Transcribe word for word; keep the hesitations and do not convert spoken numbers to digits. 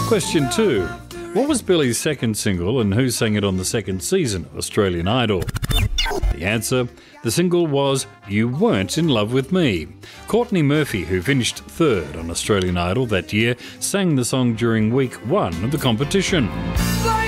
Question two. What was Billy's second single and who sang it on the second season of Australian Idol? The answer, the single was You Weren't in Love With Me. Courtney Murphy, who finished third on Australian Idol that year, sang the song during week one of the competition.